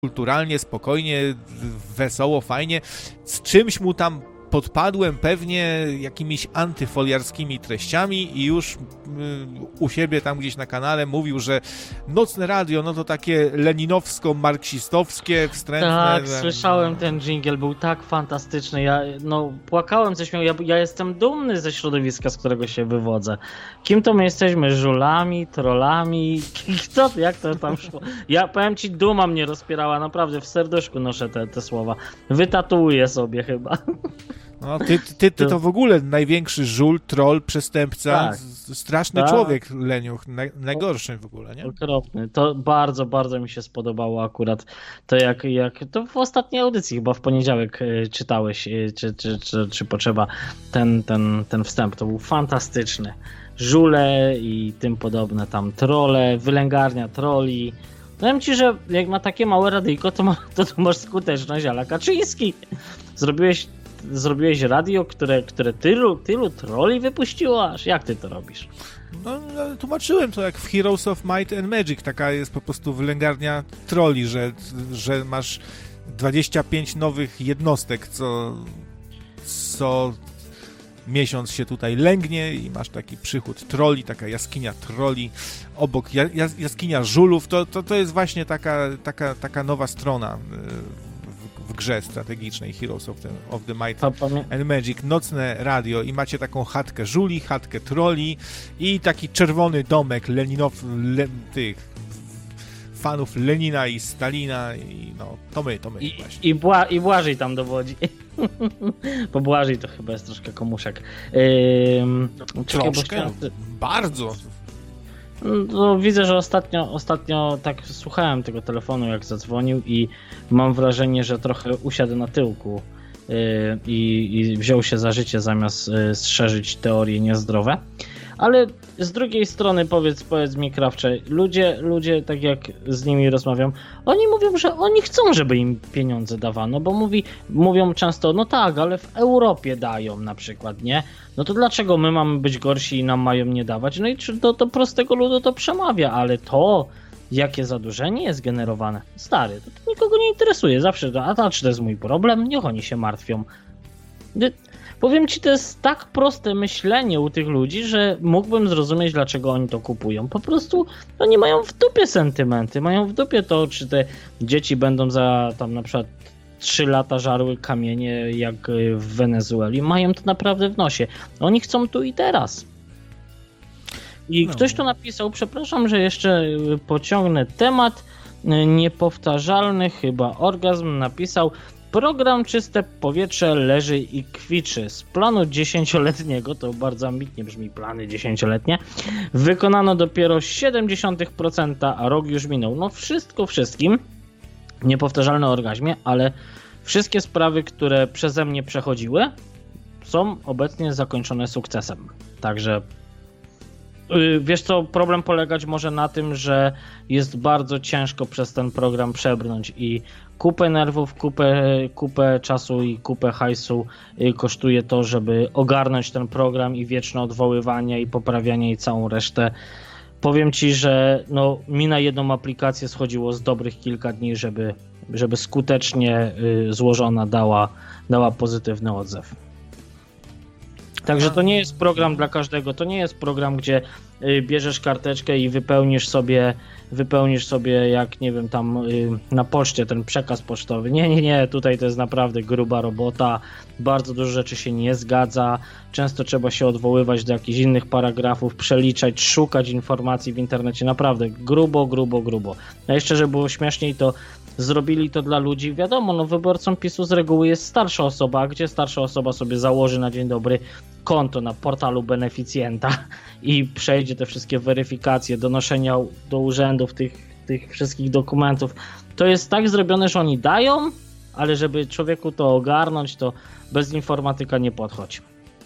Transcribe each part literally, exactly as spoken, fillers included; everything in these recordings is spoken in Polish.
kulturalnie, spokojnie, wesoło, fajnie. Z czymś mu tam podpadłem pewnie jakimiś antyfoliarskimi treściami i już y, u siebie tam gdzieś na kanale mówił, że Nocne Radio, no to takie leninowsko-marksistowskie, wstrętne. Tak, słyszałem ten dżingiel, był tak fantastyczny. Ja no płakałem ze śmiechu. Ja, ja jestem dumny ze środowiska, z którego się wywodzę. Kim to my jesteśmy? Żulami, trollami? Kto, jak to tam szło? Ja powiem ci, duma mnie rozpierała, naprawdę w serduszku noszę te, te słowa. Wytatuuję sobie chyba. No, ty, ty, ty to w ogóle największy żul, troll, przestępca, tak. straszny tak. człowiek, Leniuch, naj, najgorszy w ogóle, nie? Okropny. To bardzo, bardzo mi się spodobało akurat to, jak, jak to w ostatniej audycji, chyba w poniedziałek czytałeś, czy, czy, czy, czy potrzeba ten, ten, ten wstęp, to był fantastyczny. Żule i tym podobne tam trolle, wylęgarnia trolli. Powiem ci, że jak ma takie małe radyjko, to, ma, to, to masz skuteczność a la Kaczyński. Zrobiłeś Zrobiłeś radio, które, które tylu, tylu trolli wypuściło aż? Jak ty to robisz? No, no, tłumaczyłem to jak w Heroes of Might and Magic. Taka jest po prostu wylęgarnia trolli, że, że masz dwadzieścia pięć nowych jednostek, co, co miesiąc się tutaj lęgnie i masz taki przychód trolli, taka jaskinia trolli, obok jas, jaskinia żulów. To, to, to jest właśnie taka, taka, taka nowa strona w grze strategicznej Heroes of the, of the Might and Magic, Nocne Radio i macie taką chatkę żuli, chatkę trolli i taki czerwony domek Leninow, le, tych fanów Lenina i Stalina i no, to my, to my I, właśnie. I, Bła, i Błażej tam dowodzi. Bo Błażej to chyba jest troszkę komuszek. Yy, troszkę? Bardzo. No, widzę, że ostatnio, ostatnio tak słuchałem tego telefonu, jak zadzwonił i mam wrażenie, że trochę usiadł na tyłku yy, i, i wziął się za życie zamiast yy, szerzyć teorie niezdrowe. Ale z drugiej strony powiedz, powiedz mi, Krawcze, ludzie, ludzie, tak jak z nimi rozmawiam, oni mówią, że oni chcą, żeby im pieniądze dawano, bo mówi, mówią często, no tak, ale w Europie dają na przykład, nie? No to dlaczego my mamy być gorsi i nam mają nie dawać? No i czy do, do prostego ludu to przemawia, ale to, jakie zadłużenie jest generowane, stary, to, to nikogo nie interesuje, zawsze, a to, czy to jest mój problem? Niech oni się martwią. Powiem ci, to jest tak proste myślenie u tych ludzi, że mógłbym zrozumieć, dlaczego oni to kupują. Po prostu oni mają w dupie sentymenty, mają w dupie to, czy te dzieci będą za tam na przykład trzy lata żarły kamienie jak w Wenezueli. Mają to naprawdę w nosie. Oni chcą tu i teraz. I no. Ktoś tu napisał, przepraszam, że jeszcze pociągnę temat, niepowtarzalny chyba orgazm napisał: program Czyste Powietrze leży i kwiczy. Z planu dziesięcioletniego, to bardzo ambitnie brzmi, plany dziesięcioletnie, wykonano dopiero siedemdziesiąt procent, a rok już minął. No wszystko wszystkim, niepowtarzalny orgazmie, ale wszystkie sprawy, które przeze mnie przechodziły, są obecnie zakończone sukcesem. Także wiesz co, problem polegać może na tym, że jest bardzo ciężko przez ten program przebrnąć i kupę nerwów, kupę, kupę czasu i kupę hajsu kosztuje to, żeby ogarnąć ten program i wieczne odwoływania i poprawianie i całą resztę. Powiem ci, że no, mi na jedną aplikację schodziło z dobrych kilka dni, żeby, żeby skutecznie złożona dała, dała pozytywny odzew. Także to nie jest program dla każdego, to nie jest program, gdzie bierzesz karteczkę i wypełnisz sobie, wypełnisz sobie jak, nie wiem, tam na poczcie ten przekaz pocztowy. Nie, nie, nie, tutaj to jest naprawdę gruba robota, bardzo dużo rzeczy się nie zgadza, często trzeba się odwoływać do jakichś innych paragrafów, przeliczać, szukać informacji w internecie, naprawdę grubo, grubo, grubo. A jeszcze, żeby było śmieszniej, to zrobili to dla ludzi, wiadomo, no wyborcą PiSu z reguły jest starsza osoba, gdzie starsza osoba sobie założy na dzień dobry konto na portalu beneficjenta i przejdzie te wszystkie weryfikacje, donoszenia do urzędów tych, tych wszystkich dokumentów. To jest tak zrobione, że oni dają, ale żeby człowieku to ogarnąć, to bez informatyka nie podchodź.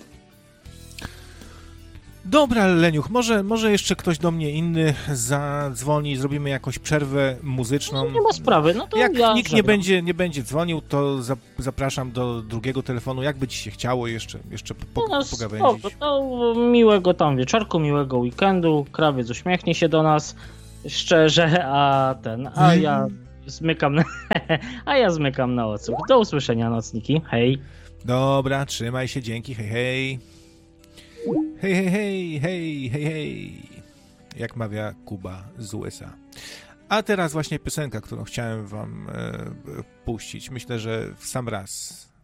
Dobra, Leniuch, może, może jeszcze ktoś do mnie inny zadzwoni, zrobimy jakąś przerwę muzyczną. No, nie ma sprawy. No to jak ja nikt nie będzie, nie będzie dzwonił, to za, zapraszam do drugiego telefonu. Jakby ci się chciało jeszcze, jeszcze po, no, pogawędzić. Spoko, to miłego tam wieczorku, miłego weekendu. Krawiec uśmiechnie się do nas szczerze, a ten, a ja, zmykam na... A ja zmykam na odsłuch. Do usłyszenia, nocniki. Hej. Dobra, trzymaj się, dzięki, hej, hej. Hej, hej, hej, hej, hej, hej. Jak mawia Kuba z U S A. A teraz właśnie piosenka, którą chciałem wam e, puścić. Myślę, że w sam raz